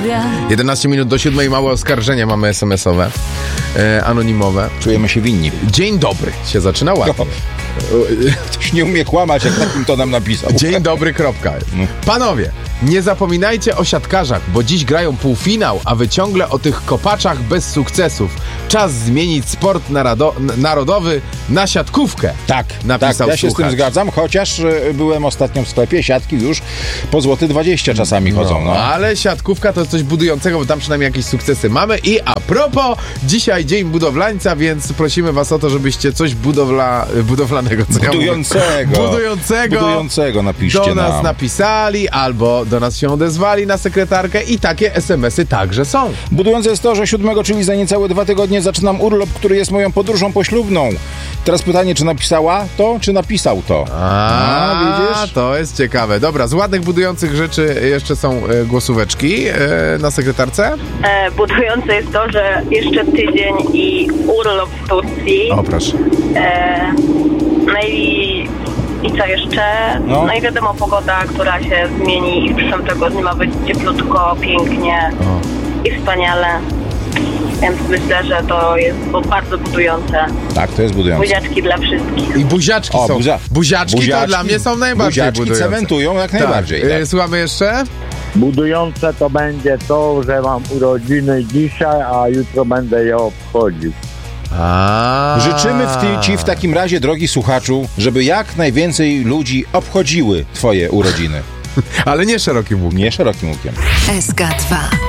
11 minut do 7, małe oskarżenia mamy SMS-owe, anonimowe. Czujemy się winni. Dzień dobry się zaczyna ładnie. Ktoś nie umie kłamać, jak takim to nam napisał. Dzień dobry, kropka. Panowie, nie zapominajcie o siatkarzach, bo dziś grają półfinał, a wy ciągle o tych kopaczach bez sukcesów. Czas zmienić sport narodowy na siatkówkę. Tak, napisał ja się słuchacz. z tym zgadzam, chociaż byłem ostatnio w sklepie, siatki już po złoty 20 czasami chodzą. No. Ale siatkówka to coś budującego, bo tam przynajmniej jakieś sukcesy mamy. I a propos, dzisiaj dzień budowlańca, więc prosimy was o to, żebyście coś budowlanego. Budującego napiszcie do nas nam. napisali, albo do nas się odezwali na sekretarkę i takie SMS-y także są. Budujące jest to, że 7, czyli za niecałe 2 tygodnie zaczynam urlop, który jest moją podróżą poślubną. Teraz pytanie, czy napisała to, czy napisał to? Widzisz? To jest ciekawe. Dobra, z ładnych budujących rzeczy jeszcze są głosóweczki na sekretarce. Budujące jest to, że jeszcze tydzień i urlop w Turcji. O, proszę. No i co jeszcze? No i wiadomo, pogoda, która się zmieni i w przyszłym tygodniu ma być cieplutko, pięknie i wspaniale. Więc myślę, że to jest bardzo budujące. Tak, to jest budujące. Buziaczki dla wszystkich. I buziaczki są. Buziaczki to dla mnie są najbardziej budujące. Cementują jak najbardziej. Tak. Słuchamy jeszcze? Budujące to będzie to, że mam urodziny dzisiaj, a jutro będę je obchodził. Życzymy ci w takim razie, drogi słuchaczu, żeby jak najwięcej ludzi obchodziły twoje urodziny. Ale nie szerokim łukiem. Nie szerokim łukiem. SK2